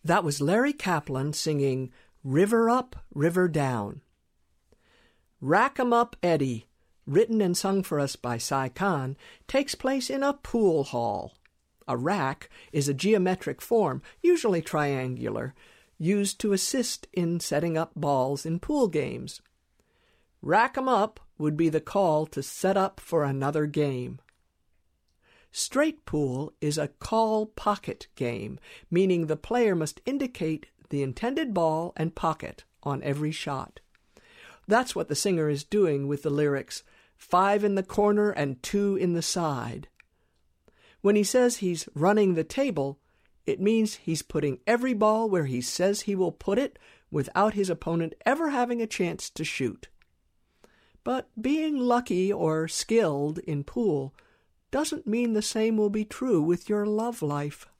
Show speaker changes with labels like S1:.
S1: That was Larry Kaplan singing River Up, River Down. Rack 'em Up, Eddie, written and sung for us by Sai Khan, takes place in a pool hall. A rack is a geometric form, usually triangular, used to assist in setting up balls in pool games. Rack 'em up would be the call to set up for another game. Straight pool is a call pocket game, meaning the player must indicate the intended ball and pocket on every shot. That's what the singer is doing with the lyrics, 5 in the corner and 2 in the side. When he says he's running the table, it means he's putting every ball where he says he will put it without his opponent ever having a chance to shoot. But being lucky or skilled in pool doesn't mean the same will be true with your love life.